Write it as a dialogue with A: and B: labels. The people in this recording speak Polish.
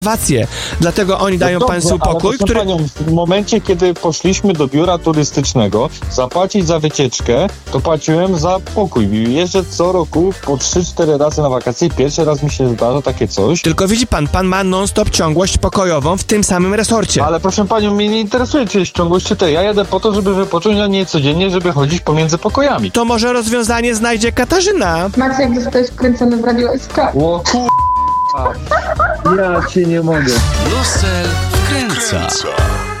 A: wacje. Dlatego oni dają państwu pokój,
B: który... Panią, w momencie, kiedy poszliśmy do biura turystycznego zapłacić za wycieczkę, to płaciłem za pokój. Jeżdżę co roku po 3-4 razy na wakacje. Pierwszy raz mi się zdarza takie coś.
A: Tylko widzi pan ma non-stop ciągłość pokojową w tym samym resorcie.
B: Ale proszę panią, mnie nie interesuje, czy jest ciągłość, czy tej. Ja jadę po to, żeby wypocząć, a nie codziennie, żeby chodzić pomiędzy pokojami.
A: To może rozwiązanie znajdzie Katarzyna.
C: Maciek, zostałeś wkręcony w Radio SK.
B: O Ja cię nie mogę.
D: Brusel wkręca.